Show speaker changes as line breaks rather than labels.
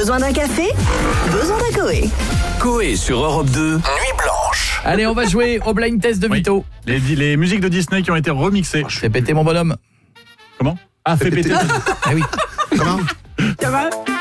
Besoin d'un café? Besoin d'un Coé.
Coé sur Europe 2, Nuit Blanche.
Allez, on va jouer au blind test de Vito.
Les musiques de Disney qui ont été remixées.
Fais péter mon bonhomme.
Comment? Ah, fais péter.
Ah oui.
Comment?
Ça va?